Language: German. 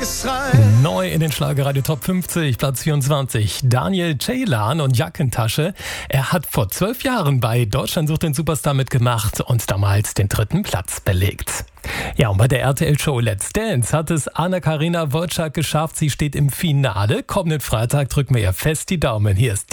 Neu in den Schlagerradio Top 50, Platz 24. Daniel Ceylan und Jackentasche. Er hat vor 12 Jahren bei Deutschland sucht den Superstar mitgemacht und damals den 3. Platz belegt. Ja, und bei der RTL-Show Let's Dance hat es Anna-Karina Wojcik geschafft. Sie steht im Finale. Kommenden Freitag drücken wir ihr fest die Daumen. Hier ist